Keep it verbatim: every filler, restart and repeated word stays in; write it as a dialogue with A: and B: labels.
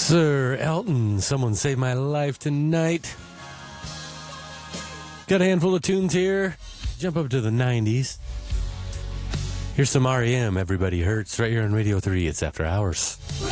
A: Sir Elton, someone saved my life tonight. Got a handful of tunes here. Jump up to the nineties. Here's some R E M, Everybody Hurts, right here on Radio three. It's After Hours.